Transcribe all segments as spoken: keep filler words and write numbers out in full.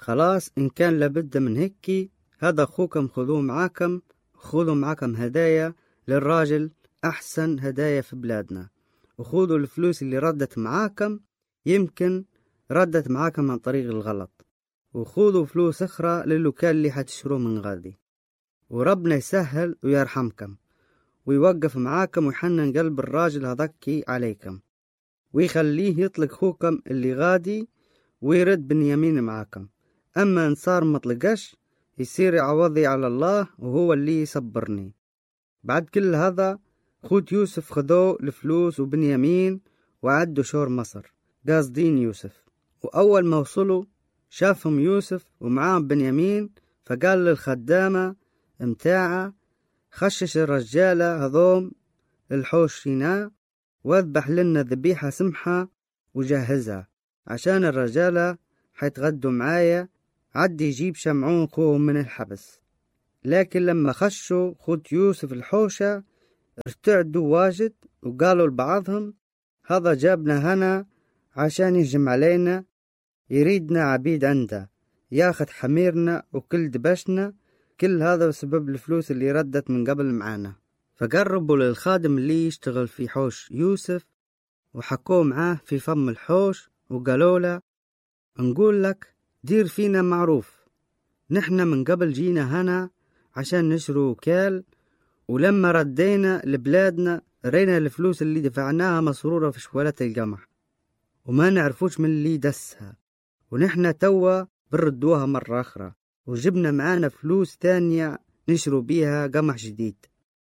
خلاص إن كان لابد من هيك، هذا أخوكم خذوه معاكم، خذوا معاكم هدايا للراجل، أحسن هدايا في بلادنا، وخذوا الفلوس اللي ردت معاكم، يمكن ردت معاكم عن طريق الغلط، وخذوا فلوس أخرى للوكال اللي حتشتروا من غادي، وربنا يسهل ويرحمكم ويوقف معاكم ويحنن قلب الراجل هذاكي عليكم، ويخليه يطلق خوكم اللي غادي ويرد بنيامين معاكم. أما إن صار مطلقش، يصير عوضي على الله وهو اللي يصبرني. بعد كل هذا خوت يوسف خذوا الفلوس وبنيامين وعدوا شور مصر، قاصدين يوسف. وأول ما وصلوا شافهم يوسف ومعاهم بنيامين، فقال للخدامة متاعه خشش الرجالة هذوم الحوشينا واذبح لنا ذبيحة سمحة وجهزها، عشان الرجالة حيتغدوا معايا، عدي يجيب شمعون خوهم من الحبس. لكن لما خشوا خوت يوسف الحوشة ارتعدوا واجد، وقالوا لبعضهم هذا جابنا هنا عشان يهجم علينا، يريدنا عبيد عنده، ياخد حميرنا وكل دبشنا، كل هذا بسبب الفلوس اللي ردت من قبل معانا. فقربوا للخادم اللي يشتغل في حوش يوسف وحكوا معاه في فم الحوش، وقالوا له نقول لك دير فينا معروف، نحن من قبل جينا هنا عشان نشروا وكال، ولما ردينا لبلادنا رينا الفلوس اللي دفعناها مسرورة في شوالة القمح، وما نعرفوش من اللي دسها، ونحن توا بردوها مرة أخرى، وجبنا معانا فلوس تانية نشروا بيها قمح جديد.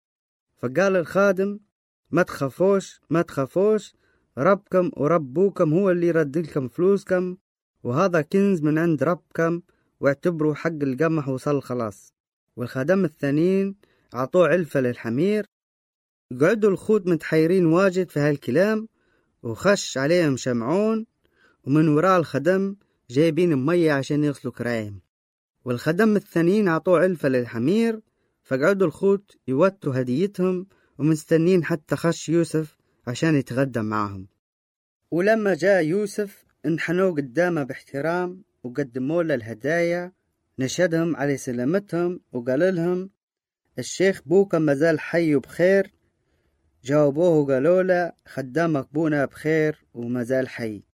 فقال الخادم ما تخافوش ما تخافوش، ربكم وربوكم هو اللي رد لكم فلوسكم، وهذا كنز من عند ربكم، واعتبروا حق القمح وصل خلاص. والخدم الثانيين عطوه علفة للحمير. قعدوا الخوت متحيرين واجد في هالكلام، وخش عليهم شمعون، ومن وراء الخدم جايبين مية عشان يغسلوا كرايهم. والخدم الثانيين عطوه علفة للحمير، فقعدوا الخوت يوتوا هديتهم ومستنين حتى خش يوسف عشان يتغدى معهم. ولما جاء يوسف انحنوا قدامه باحترام وقدموا له الهدايا، نشدهم على سلامتهم وقال لهم الشيخ بوكم مازال حي وبخير. جاوبوه وقالوا له خدامك بونا بخير ومازال حي.